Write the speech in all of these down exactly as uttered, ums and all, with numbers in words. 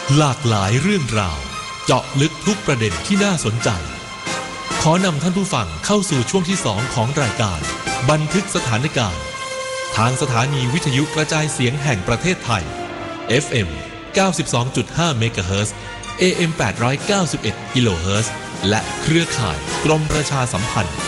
หลากหลายเรื่องราวเจาะลึกทุกประเด็นที่น่าสนใจขอนำท่านผู้ฟังเข้าสู่ช่วงที่สองของรายการบันทึกสถานการณ์ทางสถานีวิทยุกระจายเสียงแห่งประเทศไทย เอฟ เอ็ม เก้าสิบสองจุดห้า เมกะเฮิรตซ์ เอ เอ็ม แปดร้อยเก้าสิบเอ็ด กิโลเฮิรตซ์และเครือข่ายกรมประชาสัมพันธ์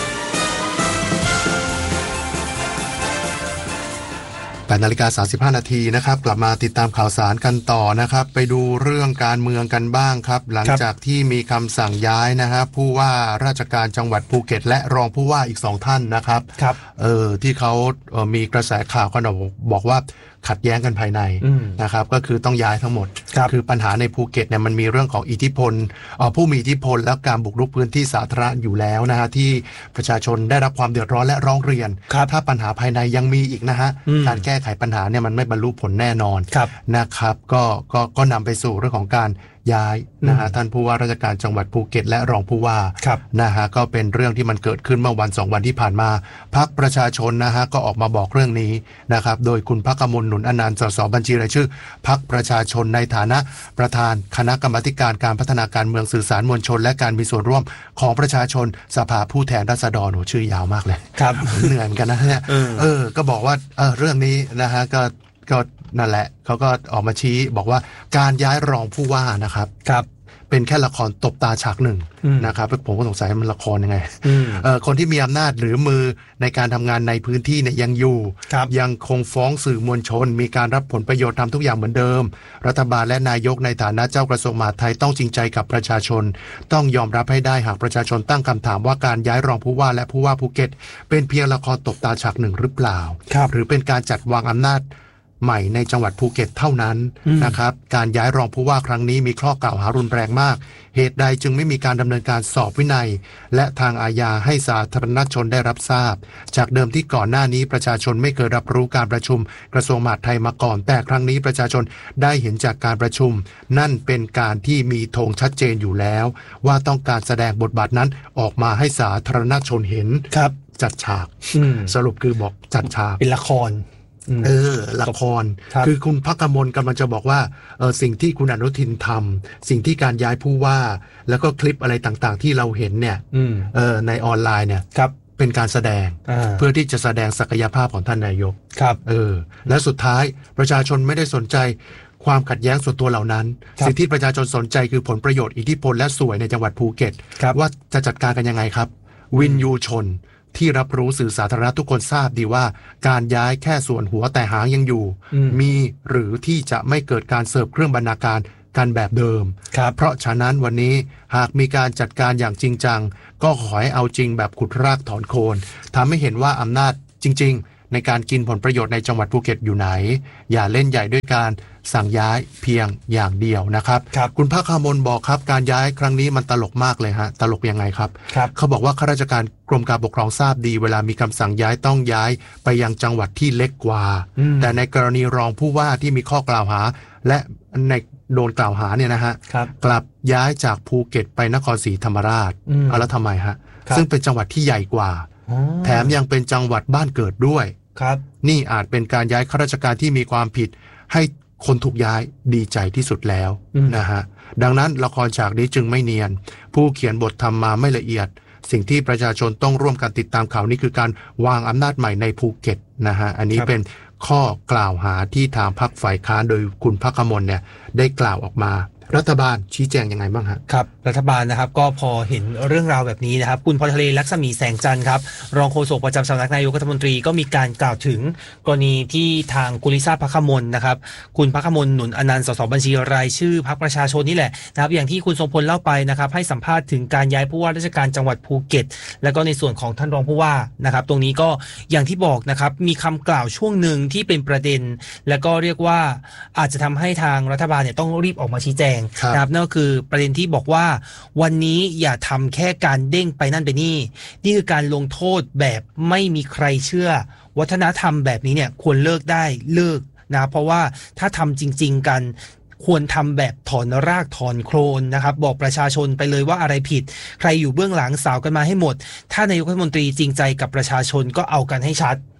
แปดนาฬิกาสามสิบห้านาทีนะครับกลับมาติดตามข่าวสารกันต่อนะครับไปดูเรื่องการเมืองกันบ้างครับหลังจากที่มีคำสั่งย้ายนะฮะผู้ว่าราชการจังหวัดภูเก็ตและรองผู้ว่าอีกสองท่านนะครับเออที่เขาเอ่อมีกระแสข่าวกันบอกว่าขัดแย้งกันภายในนะครับก็คือต้องย้ายทั้งหมด ค, คือปัญหาในภูเก็ตเนี่ยมันมีเรื่องของอิทธิพลผู้มีอิทธิพลและการบุกรุกพื้นที่สาธารณะอยู่แล้วนะฮะที่ประชาชนได้รับความเดือดร้อนและร้องเรียนถ้าปัญหาภายในยังมีอีกนะฮะการแก้ไขปัญหาเนี่ยมันไม่บรรลุผลแน่นอนนะครับก็ก็ก็นำไปสู่เรื่องของการย้ายนะฮะท่านผู้ว่าราชการจังหวัดภูเก็ตและรองผู้ว่านะฮะก็เป็นเรื่องที่มันเกิดขึ้นเมื่อวันสองวันที่ผ่านมาพรรคประชาชนนะฮะก็ออกมาบอกเรื่องนี้นะครับโดยคุณภักมลหนุนอนันต์สสบัญชีรายชื่อพรรคประชาชนในฐานะประธานคณะกรรมาธิการการพัฒนาการเมืองสื่อสารมวลชนและการมีส่วนร่วมของประชาชนสภาผู้แทนราษฎรโหชื่อยาวมากเลยครับเหนื่อยกันนะเนี่ยเออก็บอกว่าเออเรื่องนี้นะฮะก็ก็นั่นแหละเขาก็ออกมาชี้บอกว่าการย้ายรองผู้ว่านะครับครับเป็นแค่ละครตบตาฉากหนึ่งนะครับผมก็สงสัยมันละครยังไงเอ่อคนที่มีอำนาจหรือมือในการทำงานในพื้นที่เนี่ยยังอยู่ยังคงฟ้องสื่อมวลชนมีการรับผลประโยชน์ทำทุกอย่างเหมือนเดิมรัฐบาลและนายกในฐานะเจ้ากระทรวงมหาดไทยต้องจริงใจกับประชาชนต้องยอมรับให้ได้หากประชาชนตั้งคำถามว่าการย้ายรองผู้ว่าและผู้ว่าภูเก็ตเป็นเพียงละครตบตาฉากหนึ่งหรือเปล่าหรือเป็นการจัดวางอำนาจใหม่ในจังหวัดภูเก็ตเท่านั้นนะครับการย้ายรองผู้ว่าครั้งนี้มีข้อกล่าวหารุนแรงมากเหตุใดจึงไม่มีการดำเนินการสอบวินัยและทางอาญาให้สาธารณชนได้รับทราบจากเดิมที่ก่อนหน้านี้ประชาชนไม่เคยรับรู้การประชุมกระทรวงมหาดไทยมาก่อนแต่ครั้งนี้ประชาชนได้เห็นจากการประชุมนั่นเป็นการที่มีธงชัดเจนอยู่แล้วว่าต้องการแสดงบทบาทนั้นออกมาให้สาธารณชนเห็นครับจัดฉากสรุปคือบอกจัดฉากเป็นละครเออละครคือคุณภักมลกำลังจะบอกว่าเออสิ่งที่คุณอนุทินทำสิ่งที่การย้ายผู้ว่าแล้วก็คลิปอะไรต่างๆที่เราเห็นเนี่ยเออในออนไลน์เนี่ยเป็นการแสดงเพื่อที่จะแสดงศักยภาพของท่านนายกครับเออและสุดท้ายประชาชนไม่ได้สนใจความขัดแย้งส่วนตัวเหล่านั้นสิ่งที่ประชาชนสนใจคือผลประโยชน์อิทธิพลและสวยในจังหวัดภูเก็ตว่าจะจัดการกันยังไงครับวินยูชนที่รับรู้สื่อสาธารณะทุกคนทราบดีว่าการย้ายแค่ส่วนหัวแต่หางยังอยู่มีหรือที่จะไม่เกิดการเสิร์ฟเครื่องบรรณาการกันแบบเดิมเพราะฉะนั้นวันนี้หากมีการจัดการอย่างจริงจังก็ขอให้เอาจริงแบบขุดรากถอนโคนทำให้เห็นว่าอำนาจจริงๆในการกินผลประโยชน์ในจังหวัดภูเก็ตอยู่ไหนอย่าเล่นใหญ่ด้วยการสั่งย้ายเพียงอย่างเดียวนะครับคุณภักมลบอกครับการย้ายครั้งนี้มันตลกมากเลยฮะตลกยังไงครับเขาบอกว่าข้าราชการกรมการปกครองทราบดีเวลามีคำสั่งย้ายต้องย้ายไปยังจังหวัดที่เล็กกว่าแต่ในกรณีรองผู้ว่าที่มีข้อกล่าวหาและในโดนกล่าวหาเนี่ยนะฮะกลับย้ายจากภูเก็ตไปนครศรีธรรมราชเอาแล้วทำไมฮะซึ่งเป็นจังหวัดที่ใหญ่กว่าแถมยังเป็นจังหวัดบ้านเกิดด้วยครับนี่อาจเป็นการย้ายข้าราชการที่มีความผิดให้คนถูกย้ายดีใจที่สุดแล้วนะฮะดังนั้นละครฉากนี้จึงไม่เนียนผู้เขียนบททำมาไม่ละเอียดสิ่งที่ประชาชนต้องร่วมกันติดตามข่าวนี้คือการวางอำนาจใหม่ในภูเก็ตนะฮะอันนี้เป็นข้อกล่าวหาที่ทางพรรคฝ่ายค้านโดยคุณภักมลเนี่ยได้กล่าวออกมารัฐบาลชี้แจงยังไงบ้างครับครับรัฐบาลนะครับก็พอเห็นเรื่องราวแบบนี้นะครับคุณพรทะเลลักษมีแสงจันทร์ครับรองโฆษกประจำสำนักนายกรัฐมนตรีก็มีการกล่าวถึงกรณีที่ทางกุลิซ่าภักมลนะครับคุณภักมลหนุนอนันต์สสบัญชีรายชื่อพรรคประชาชนนี่แหละนะครับอย่างที่คุณทรงพลเล่าไปนะครับให้สัมภาษณ์ถึงการย้ายผู้ว่าราชการจังหวัดภูเก็ตแล้วก็ในส่วนของท่านรองผู้ว่านะครับตรงนี้ก็อย่างที่บอกนะครับมีคำกล่าวช่วงหนึ่งที่เป็นประเด็นแล้วก็เรียกว่าอาจจะทำให้ทางรัฐบาลเนี่ยต้องรีบออกมาชี้แจงนะครับนั่นก็คือประเด็นที่บอกว่าวันนี้อย่าทำแค่การเด้งไปนั่นไปนี่นี่คือการลงโทษแบบไม่มีใครเชื่อวัฒนธรรมแบบนี้เนี่ยควรเลิกได้เลิกนะเพราะว่าถ้าทำจริงๆกันควรทำแบบถอนรากถอนโคลนนะครับบอกประชาชนไปเลยว่าอะไรผิดใครอยู่เบื้องหลังสาวกันมาให้หมดถ้านายกรัฐมนตรีจริงใจกับประชาชนก็เอากันให้ชัด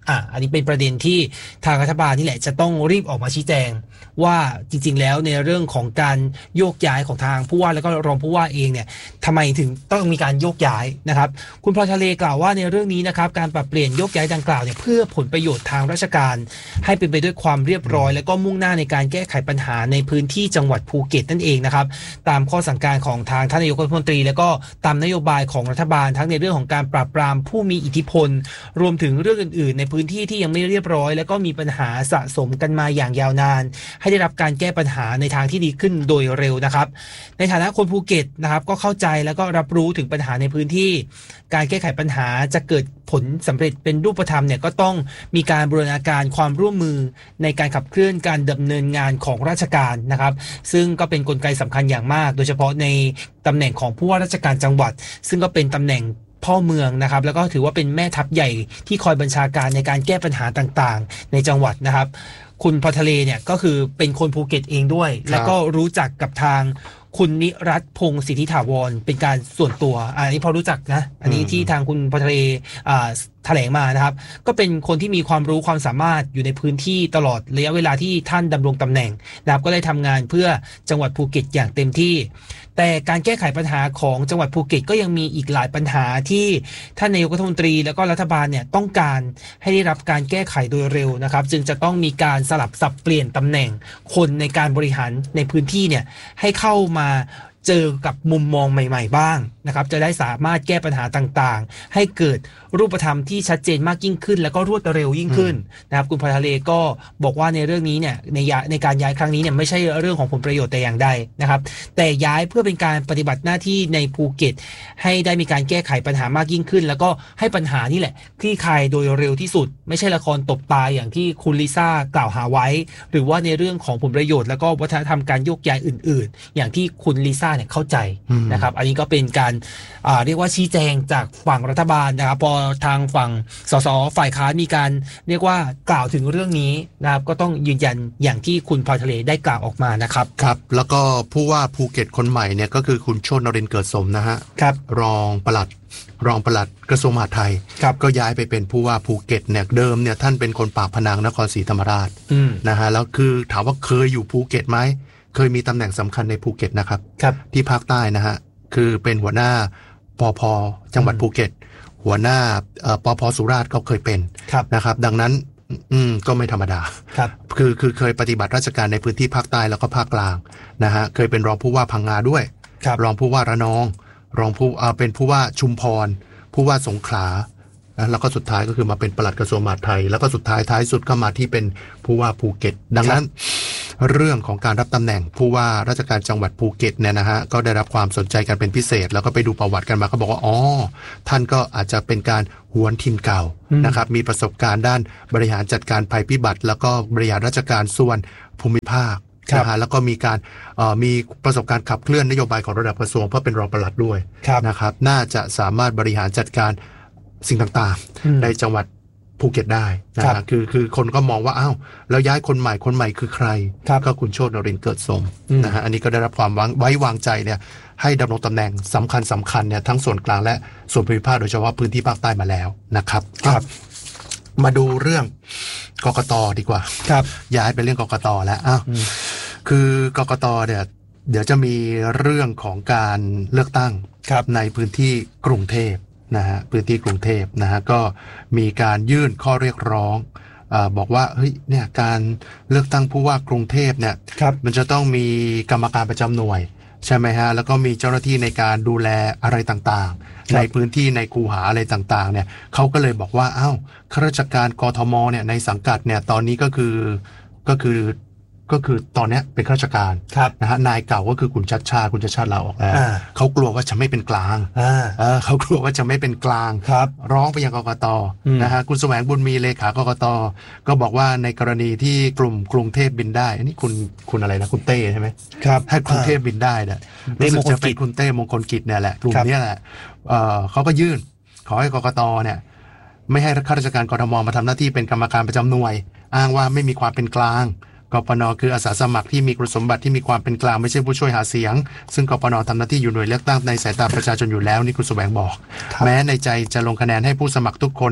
อ่ะอันนี้เป็นประเด็นที่ทางรัฐบาลนี่แหละจะต้องรีบออกมาชี้แจงว่าจริงๆแล้วในเรื่องของการโยกย้ายของทางผู้ว่าแล้วก็รองผู้ว่าเองเนี่ยทำไมถึงต้องมีการโยกย้ายนะครับคุณพลอยทะเลกล่าวว่าในเรื่องนี้นะครับการปรับเปลี่ยนโยกย้ายดังกล่าวเนี่ยเพื่อผลประโยชน์ทางราชการให้เป็นไปด้วยความเรียบร้อยและก็มุ่งหน้าในการแก้ไขปัญหาในพื้นที่จังหวัดภูเก็ตนั่นเองนะครับตามข้อสั่งการของทางท่านนายกรัฐมนตรีแล้วก็ตามนโยบายของรัฐบาลทั้งในเรื่องของการปราบปรามผู้มีอิทธิพลรวมถึงเรื่องอื่นๆในพื้นที่ที่ยังไม่เรียบร้อยแล้วก็มีปัญหาสะสมกันมาอย่างยาวนานให้ได้รับการแก้ปัญหาในทางที่ดีขึ้นโดยเร็วนะครับในฐานะคนภูเก็ตนะครับก็เข้าใจแล้วก็รับรู้ถึงปัญหาในพื้นที่การแก้ไขปัญหาจะเกิดผลสำเร็จเป็นรูปธรรมเนี่ยก็ต้องมีการบูรณาการความร่วมมือในการขับเคลื่อนการดำเนินงานของราชการนะครับซึ่งก็เป็นกลไกสำคัญอย่างมากโดยเฉพาะในตำแหน่งของผู้ว่าราชการจังหวัดซึ่งก็เป็นตำแหน่งพ่อเมืองนะครับแล้วก็ถือว่าเป็นแม่ทัพใหญ่ที่คอยบัญชาการในการแก้ปัญหาต่างๆในจังหวัดนะครับคุณพลอยทะเลเนี่ยก็คือเป็นคนภูเก็ตเองด้วยแล้วก็รู้จักกับทางคุณนิรัตน์พงศ์สิทธิถาวรเป็นการส่วนตัวอันนี้พอรู้จักนะอันนี้ที่ทางคุณพลอยทะเลอ่าแถลงมานะครับก็เป็นคนที่มีความรู้ความสามารถอยู่ในพื้นที่ตลอดระยะเวลาที่ท่านดำรงตำแหน่งนะครับก็ได้ทำงานเพื่อจังหวัดภูเก็ตอย่างเต็มที่แต่การแก้ไขปัญหาของจังหวัดภูเก็ตก็ยังมีอีกหลายปัญหาที่ท่านนายกรัฐมนตรีแล้วก็รัฐบาลเนี่ยต้องการให้ได้รับการแก้ไขโดยเร็วนะครับจึงจะต้องมีการสลับสับเปลี่ยนตำแหน่งคนในการบริหารในพื้นที่เนี่ยให้เข้ามาเจอกับมุมมองใหม่ๆบ้างนะครับจะได้สามารถแก้ปัญหาต่างๆให้เกิดรูปธรรมที่ชัดเจนมากยิ่งขึ้นแล้วก็รวดเร็วยิ่งขึ้นนะครับคุณพลอยทะเลก็บอกว่าในเรื่องนี้เนี่ยในในการย้ายครั้งนี้เนี่ยไม่ใช่เรื่องของผลประโยชน์แต่อย่างใดนะครับแต่ย้ายเพื่อเป็นการปฏิบัติหน้าที่ในภูเก็ตให้ได้มีการแก้ไขปัญหามากยิ่งขึ้นแล้วก็ให้ปัญหานี่แหละคลี่คลายโดยเร็วที่สุดไม่ใช่ละครตบตาอย่างที่คุณลิซ่ากล่าวหาไว้หรือว่าในเรื่องของผลประโยชน์แล้วก็วัฒนธรรมการโยกย้ายอื่นๆอย่างที่คุณลิซ่าเนี่ยเข้าใจนะครับอันนี้ก็เป็นการเรียกว่าชี้แจงจากฝั่งรัฐบาลนะครับพอทางฝั่งสสฝ่ายค้านมีการเรียกว่ากล่าวถึงเรื่องนี้นะครับก็ต้องยืนยันอย่างที่คุณพลอยทะเลได้กล่าวออกมานะครับครับแล้วก็ผู้ว่าภูเก็ตคนใหม่เนี่ยก็คือคุณโชตินรินทร์เกิดสมนะฮะครับรองปลัดรองปลัดกระทรวงมหาดไทยก็ย้ายไปเป็นผู้ว่าภูเก็ตเนี่ยเดิมเนี่ยท่านเป็นคนปากพนังนครศรีธรรมราชนะฮะแล้วคือถามว่าเคยอยู่ภูเก็ตไหมเคยมีตำแหน่งสำคัญในภูเก็ตนะครับที่ภาคใต้นะฮะคือเป็นหัวหน้าปภจังหวัดภูเก็ตหัวหน้าปภสุราษฎร์ก็เคยเป็นนะครับดังนั้นอืมก็ไม่ธรรมดาครับคือคือเคยปฏิบัติราชการในพื้นที่ภาคใต้แล้วก็ภาคกลางนะฮะเคยเป็นรองผู้ว่าพังงาด้วยรองผู้ว่าระนองรองผู้อ่าเป็นผู้ว่าชุมพรผู้ว่าสงขลาแล้วก็สุดท้ายก็คือมาเป็นปลัดกระทรวงมหาดไทยแล้วก็สุดท้ายท้ายสุดก็มาที่เป็นผู้ว่าภูเก็ตดังนั้นเรื่องของการรับตำแหน่งผู้ว่าราชการจังหวัดภูเก็ตเนี่ยนะฮะก็ได้รับความสนใจกันเป็นพิเศษแล้วก็ไปดูประวัติกันมาก็บอกว่าอ๋อท่านก็อาจจะเป็นการหวนถิ่นเก่านะครับมีประสบการณ์ด้านบริหารจัดการภัยพิบัติแล้วก็บริหารราชการส่วนภูมิภาคนะฮะแล้วก็มีการมีประสบการณ์ขับเคลื่อนนโยบายของระดับกระทรวงเพราะเป็นรองปลัดด้วยนะครับน่าจะสามารถบริหารจัดการสิ่งต่างๆในจังหวัดภูเก็ตได้นะฮะคือคือคนก็มองว่าอ้าวแล้วย้ายคนใหม่คนใหม่คือใครก็คุณโชตินรินทร์เกิดสมนะฮะอันนี้ก็ได้รับความไว้วางใจเนี่ยให้ดำรงตำแหน่งสำคัญสำคัญเนี่ยทั้งส่วนกลางและส่วนภูมิภาคโดยเฉพาะพื้นที่ภาคใต้มาแล้วนะครับครับมาดูเรื่องกกต.ดีกว่าครับย้ายไปเรื่องกกต.แล้วอ้าวคือกกต.เนี่ยเดี๋ยวจะมีเรื่องของการเลือกตั้งในพื้นที่กรุงเทพนะฮะพื้นที่กรุงเทพนะฮะก็มีการยื่นข้อเรียกร้องอ่าบอกว่าเฮ้ยเนี่ยการเลือกตั้งผู้ว่ากรุงเทพเนี่ยมันจะต้องมีกรรมการประจำหน่วยใช่ไหมฮะแล้วก็มีเจ้าหน้าที่ในการดูแลอะไรต่างๆในพื้นที่ในคูหาอะไรต่างๆเนี่ยเขาก็เลยบอกว่าอ้าวข้าราชการกทมเนี่ยในสังกัดเนี่ยตอนนี้ก็คือก็คือก็คือตอนนี้เป็นข้าราชการนะฮะนายเก่าก็คือคุณชัดชาติคุณชัดชาติลาออกแล้วเขากลัวว่าจะไม่เป็นกลางเขากลัวว่าจะไม่เป็นกลางร้องไปยังกกต.นะฮะคุณแสวงบุญมีเลขากกต.ก็บอกว่าในกรณีที่กลุ่มกรุงเทพบินได้อันนี้คุณคุณอะไรนะคุณเต้ใช่ไหมครับให้กรุงเทพบินได้เนี่ยรู้สึกจะเป็นคุณเต้มงคลกิจเนี่ยแหละกลุ่มนี้แหละเขาก็ยื่นขอให้กกต.เนี่ยไม่ให้ข้าราชการกทมมาทำหน้าที่เป็นกรรมการประจำหน่วยอ้างว่าไม่มีความเป็นกลางกปน.คืออาสาสมัครที่มีคุณสมบัติที่มีความเป็นกลางไม่ใช่ผู้ช่วยหาเสียงซึ่งกปน.ทำหน้าที่อยู่หน่วยเลือกตั้งในสายตาประชาชนอยู่แล้วนี่คุณแสวงบอกแม้ในใจจะลงคะแนนให้ผู้สมัครทุกคน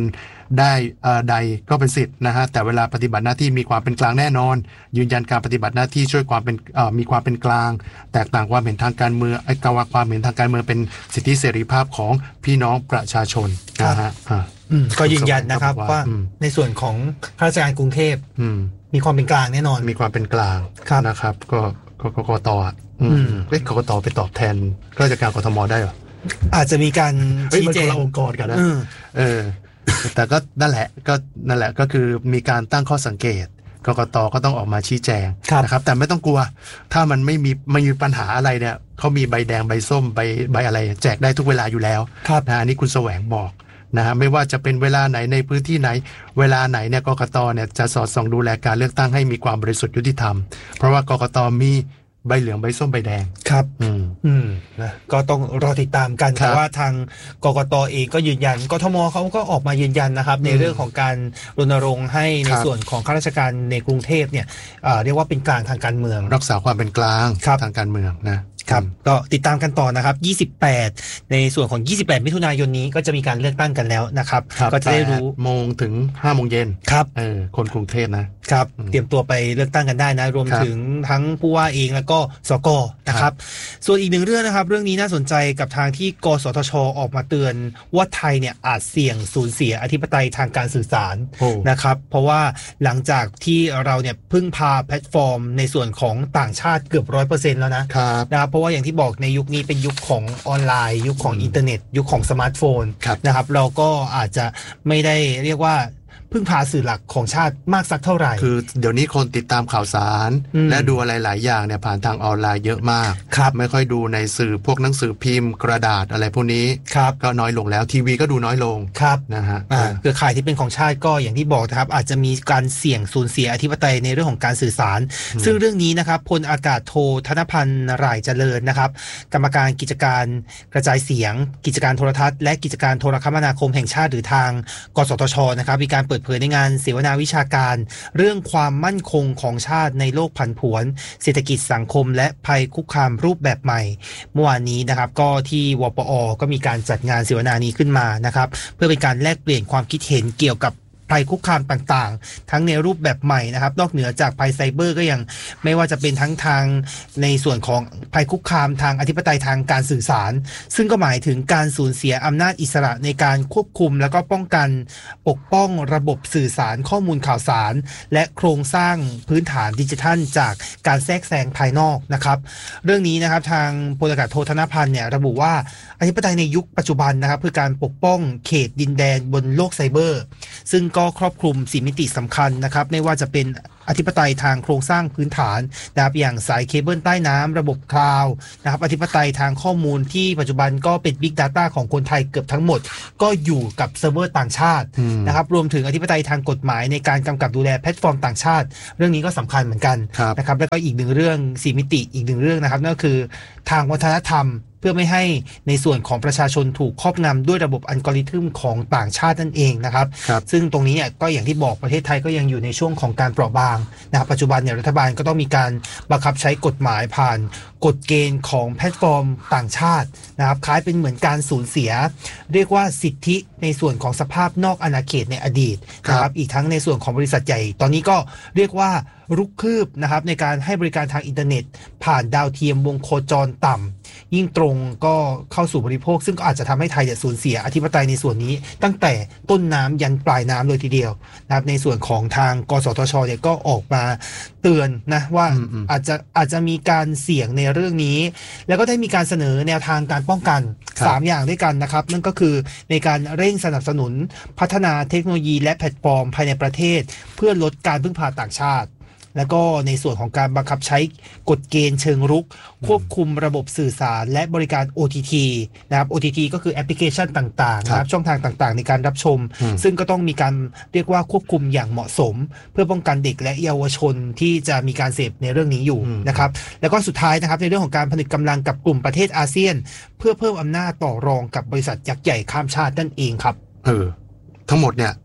ได้ใดก็เป็นสิทธิ์นะฮะแต่เวลาปฏิบัติหน้าที่มีความเป็นกลางแน่นอนยืนยันการปฏิบัติหน้าที่ช่วยความเป็นมีความเป็นกลางแตกต่างความเห็นทางการเมืองไอ้กาวาความเห็นทางการเมืองเป็นสิทธิเสรีภาพของพี่น้องประชาชนนะฮะก็ยืนยันนะครับว่าในส่วนของข้าราชการกรุงเทพมีความเป็นกลางแน่นอนมีความเป็นกลางนะครับก็กกตอ่ะเฮ้ยกกตไปตอบแทนข้าราชการกทมได้เหรออาจจะมีการชี้แจงองค์กรกันนะเออแต่ก็นั่นแหละก็นั่นแหละก็คือมีการตั้งข้อสังเกตกกตก็ต้องออกมาชี้แจงนะครับแต่ไม่ต้องกลัวถ้ามันไม่มีไม่มีปัญหาอะไรเนี่ยเขามีใบแดงใบส้มใบใบอะไรแจกได้ทุกเวลาอยู่แล้วนะอันนี้คุณแสวงบอกนะฮะไม่ว่าจะเป็นเวลาไหนในพื้นที่ไหนเวลาไหนเนี่ยกกตเนี่ยจะสอดส่องดูแลการเลือกตั้งให้มีความบริสุทธิ์ยุติธรรมเพราะว่ากกตมีใบเหลืองใบส้มใบแดงครับอืมอืมนะก็ต้องรอติดตามกันแต่ว่าทางกกตเองก็ยืนยันกทมเขาก็ออกมายืนยันนะครับในเรื่องของการรณรงค์ให้ในส่วนของข้าราชการในกรุงเทพเนี่ยเรียกว่าเป็นกลางทางการเมืองรักษาความเป็นกลางทางการเมืองนะครับก็ติดตามกันต่อนะครับยี่สิบแปดในส่วนของยี่สิบแปดมิถุนายนนี้ก็จะมีการเลือกตั้งกันแล้วนะครับก็จะได้รู้โมงถึงห้าโมงเย็นครับเออคนกรุงเทพนะครับเตรียมตัวไปเลือกตั้งกันได้นะรวมถึงทั้งผู้ว่าเองแล้วก็สกนะครับส่วนอีกหนึ่งเรื่องนะครับเรื่องนี้น่าสนใจกับทางที่กสทชออกมาเตือนว่าไทยเนี่ยอาจเสี่ยงสูญเสียอธิปไตยทางการสื่อสารนะครับเพราะว่าหลังจากที่เราเนี่ยพึ่งพาแพลตฟอร์มในส่วนของต่างชาติเกือบ ร้อยเปอร์เซ็นต์ แล้วนะนะครับเพราะว่าอย่างที่บอกในยุคนี้เป็นยุคของออนไลน์ยุคของอินเทอร์เน็ตยุคของสมาร์ทโฟนนะครับเราก็อาจจะไม่ได้เรียกว่าพึ่งพาสื่อหลักของชาติมากสักเท่าไหร่คือเดี๋ยวนี้คนติดตามข่าวสารและดูอะไรหลายอย่างเนี่ยผ่านทางออนไลน์เยอะมากไม่ค่อยดูในสื่อพวกหนังสือพิมพ์กระดาษอะไรพวกนี้ก็น้อยลงแล้วทีวีก็ดูน้อยลงครับนะฮะเครือข่ายที่เป็นของชาติก็อย่างที่บอกนะครับอาจจะมีการเสี่ยงสูญเสียอธิปไตยในเรื่องของการสื่อสารซึ่งเรื่องนี้นะครับพลอากาศโทธนพันธ์หร่ายเจริญนะครับกรรมการกิจการกระจายเสียงกิจการโทรทัศน์และกิจการโทรคมนาคมแห่งชาติหรือทางกสทชนะครับมีการเปิดเผยในงานเสวนาวิชาการเรื่องความมั่นคงของชาติในโลกผันผวนเศรษฐกิจสังคมและภัยคุกคามรูปแบบใหม่เมื่อวานนี้นะครับก็ที่วปอก็มีการจัดงานเสวนานี้ขึ้นมานะครับเพื่อเป็นการแลกเปลี่ยนความคิดเห็นเกี่ยวกับภัยคุกคามต่างๆทั้งในรูปแบบใหม่นะครับนอกเหนือจากภัยไซเบอร์ก็ยังไม่ว่าจะเป็นทั้งทางในส่วนของภัยคุกคามทางอธิปไตยทางการสื่อสารซึ่งก็หมายถึงการสูญเสียอำนาจอิสระในการควบคุมแล้วก็ป้องกันปกป้องระบบสื่อสารข้อมูลข่าวสารและโครงสร้างพื้นฐานดิจิทัลจากการแทรกแซงภายนอกนะครับเรื่องนี้นะครับทางพลอากาศโทธนพันธ์เนี่ยระบุว่าอธิปไตยในยุคปัจจุบันนะครับคือการปกป้องเขตดินแดนบนโลกไซเบอร์ซึ่งก็ครอบคลุมสี่มิติสำคัญนะครับไม่ว่าจะเป็นอธิปไตยทางโครงสร้างพื้นฐานนะครับอย่างสายเคเบิลใต้น้ำระบบคลาวด์นะครับอธิปไตยทางข้อมูลที่ปัจจุบันก็เป็น Big Data ของคนไทยเกือบทั้งหมดก็อยู่กับเซิร์ฟเวอร์ต่างชาตินะครับรวมถึงอธิปไตยทางกฎหมายในการกำกับดูแลแพลตฟอร์มต่างชาติเรื่องนี้ก็สำคัญเหมือนกันนะครับแล้วก็อีกหนึ่งเรื่องสี่มิติอีกหนึ่งเรื่องนะครับนั่นก็คือทางวัฒนธรรมเพื่อไม่ให้ในส่วนของประชาชนถูกครอบงำด้วยระบบอัลกอริทึมของต่างชาตินั่นเองนะครับซึ่งตรงนี้เนี่ยก็อย่างที่บอกประเทศไทยก็ยังอยู่ในช่วงของการเปราะบางนะครับปัจจุบันเนี่ยรัฐบาลก็ต้องมีการบังคับใช้กฎหมายผ่านกฎเกณฑ์ของแพลตฟอร์มต่างชาตินะครับคล้ายเป็นเหมือนการสูญเสียเรียกว่าสิทธิในส่วนของสภาพนอกอาณาเขตในอดีตนะครับอีกทั้งในส่วนของบริษัทใหญ่ตอนนี้ก็เรียกว่ารุกคืบนะครับในการให้บริการทางอินเทอร์เน็ตผ่านดาวเทียมวงโคจรต่ำยิ่งตรงก็เข้าสู่บริโภคซึ่งก็อาจจะทำให้ไทยสูญเสียอธิปไตยในส่วนนี้ตั้งแต่ต้นน้ำยันปลายน้ำเลยทีเดียวนะครับในส่วนของทางกสทชเนี่ยก็ออกมาเตือนนะว่าอาจจะอาจจะมีการเสี่ยงในเรื่องนี้แล้วก็ได้มีการเสนอแนวทางการป้องกันสามอย่างด้วยกันนะครับนั่นก็คือในการเร่งสนับสนุนพัฒนาเทคโนโลยีและแพลตฟอร์มภายในประเทศเพื่อลดการพึ่งพาต่างชาติแล้วก็ในส่วนของการบังคับใช้กฎเกณฑ์เชิงรุกควบคุมระบบสื่อสารและบริการ โอ ที ที นะครับ โอ ที ที ก็คือแอปพลิเคชันต่างๆนะครับช่องทางต่างๆในการรับชมซึ่งก็ต้องมีการเรียกว่าควบคุมอย่างเหมาะสมเพื่อป้องกันเด็กและเยาวชนที่จะมีการเสพในเรื่องนี้อยู่นะครับแล้วก็สุดท้ายนะครับในเรื่องของการผนึกกำลังกับกลุ่มประเทศอาเซียนเพื่อเพิ่มอำนาจต่อรองกับบริษัทยักษ์ใหญ่ข้ามชาตินั่นเองครับเออทั้งหมดเนี่ย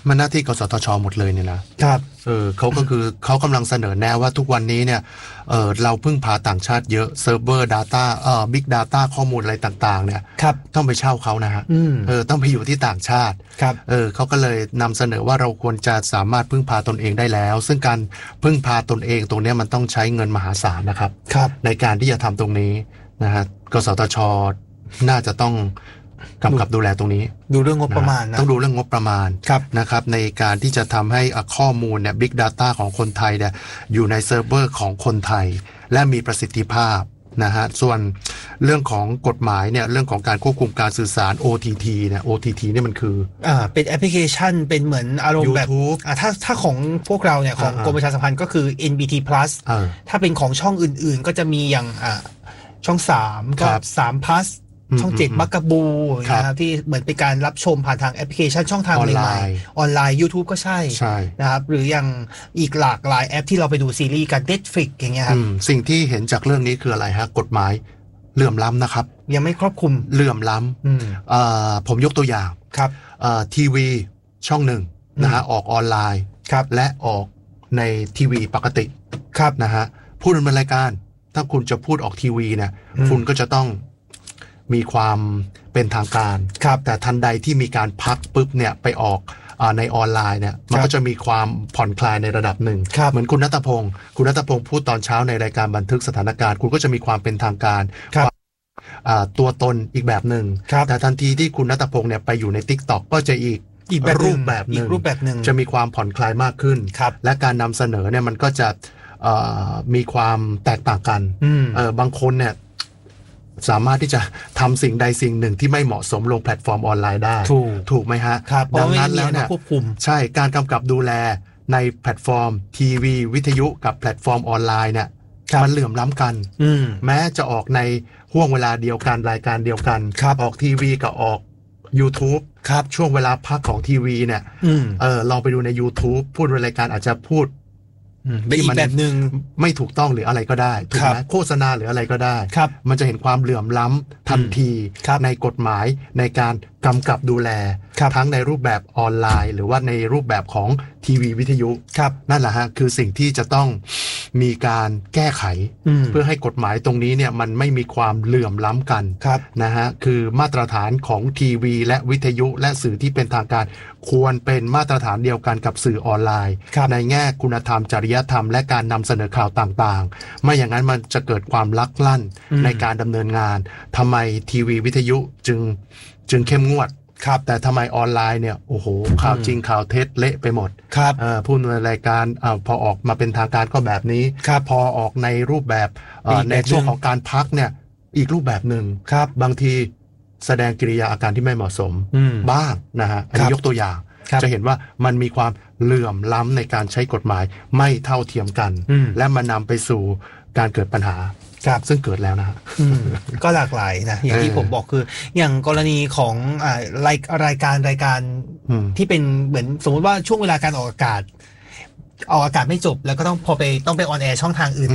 มันหน้าที่กสทช.หมดเลยเนี่ยนะครับเออเขาก็คือเขากำลังเสนอแนวว่าทุกวันนี้เนี่ยเออเราพึ่งพาต่างชาติเยอะเซิร์ฟเวอร์ data เอ่อ big data ข้อมูลอะไรต่างๆเนี่ยครับต้องไปเช่าเขานะฮะเออต้องไปอยู่ที่ต่างชาติครับเออเขาก็เลยนำเสนอว่าเราควรจะสามารถพึ่งพาตนเองได้แล้วซึ่งการพึ่งพาตนเองตรงนี้มันต้องใช้เงินมหาศาลนะครับครับในการที่จะทำตรงนี้นะฮะกสทช.น่าจะต้องกำกับดูแลตรงนี้ดูเรื่องงบประมาณนะต้องดูเรื่องงบประมาณนะครับในการที่จะทำให้ข้อมูลเนี่ย Big Data ของคนไทยเนี่ยอยู่ในเซิร์ฟเวอร์ของคนไทยและมีประสิทธิภาพนะฮะส่วนเรื่องของกฎหมายเนี่ยเรื่องของการควบคุมการสื่อสาร โอ ที ที เนี่ย โอ ที ที เนี่ยมันคืออ่าเป็นแอปพลิเคชันเป็นเหมือนอารมณ์แบบอ่าถ้าถ้าของพวกเราเนี่ยของกรมประชาสัมพันธ์ก็คือ เอ็น บี ที Plus ถ้าเป็นของช่องอื่นๆก็จะมีอย่างอ่าช่องสามก็สาม plusช่องเจ็ดมักกะบูนะครับที่เหมือนเป็นการรับชมผ่านทางแอปพลิเคชันช่องทางใหม่ๆออนไลน์ YouTube ก็ใช่นะครับหรืออย่างอีกหลากหลายแอปที่เราไปดูซีรีส์กัน Netflix อย่างเงี้ยครับสิ่งที่เห็นจากเรื่องนี้คืออะไรฮะกฎหมายเหลื่อมล้ำนะครับยังไม่ครอบคลุมเหลื่อมล้ำผมยกตัวอย่างครับทีวีช่องหนึ่งนะฮะออกออนไลน์และออกในทีวีปกติครับนะฮะพูดในรายการถ้าคุณจะพูดออกทีวีเนี่ยคุณก็จะต้องมีความเป็นทางการแต่ทันใดที่มีการพักปุ๊บเนี่ยไปออกในออนไลน์เนี่ยมันก็จะมีความผ่อนคลายในระดับหนึ่งเหมือนคุณณัฐพงศ์คุณณัฐพงศ์พูดตอนเช้าในรายการบันทึกสถานการณ์คุณก็จะมีความเป็นทางการตัวตนอีกแบบหนึ่งแต่ทันทีที่คุณณัฐพงศ์เนี่ยไปอยู่ใน TikTok ก็จะอีกอีกรูปแบบหนึ่งรูปแบบหนึ่งจะมีความผ่อนคลายมากขึ้นและการนำเสนอเนี่ยมันก็จะมีความแตกต่างกันบางคนเนี่ยสามารถที่จะทำสิ่งใดสิ่งหนึ่งที่ไม่เหมาะสมลงแพลตฟอร์มออนไลน์ได้ถูกถูกไหมฮะดังนั้นแล้วเนี่ยใช่การกำกับดูแลในแพลตฟอร์มทีวีวิทยุกับแพลตฟอร์มออนไลน์เนี่ยมันเหลื่อมล้ำกันแม้จะออกในห่วงเวลาเดียวกันรายการเดียวกันออกทีวีกับออก YouTube ครับช่วงเวลาพักของทีวีเนี่ยเออลองไปดูใน YouTube พูดในรายการอาจจะพูดที่มันแบบนึงไม่ถูกต้องหรืออะไรก็ได้ถูกไหมโฆษณาหรืออะไรก็ได้มันจะเห็นความเหลื่อมล้ำทันทีในกฎหมายในการกำกับดูแลทั้งในรูปแบบออนไลน์หรือว่าในรูปแบบของทีวีวิทยุนั่นแหละฮะคือสิ่งที่จะต้องมีการแก้ไขเพื่อให้กฎหมายตรงนี้เนี่ยมันไม่มีความเหลื่อมล้ำกันนะฮะคือมาตรฐานของทีวีและวิทยุและสื่อที่เป็นทางการควรเป็นมาตรฐานเดียวกันกับสื่อออนไลน์ในแง่คุณธรรมจริยธรรมและการนำเสนอข่าวต่างๆไม่อย่างนั้นมันจะเกิดความลักลั่นในการดำเนินงานทำไมทีวีวิทยุจึงจึงเข้มงวดแต่ทำไมออนไลน์เนี่ยโอ้โหข่าวจริงข่าวเท็จเละไปหมดพูดในรายการอพอออกมาเป็นทางการก็แบบนี้พอออกในรูปแบบในช่วงของการพักเนี่ยอีกรูปแบบหนึ่งบางทีแสดงกิริยาอาการที่ไม่เหมาะสมบ้างนะฮะอันนี้ยกตัวอย่างจะเห็นว่ามันมีความเหลื่อมล้ำในการใช้กฎหมายไม่เท่าเทียมกันและมันนำไปสู่การเกิดปัญหาซึ่งเกิดแล้วนะก็หลากหลายนะอย่างที่ผมบอกคืออย่างกรณีของอ่ารายรายการรายการที่เป็นเหมือนสมมติว่าช่วงเวลาการออกอากาศออกอากาศไม่จบแล้วก็ต้องพอไปต้องไปออนแอร์ช่องทางอื่น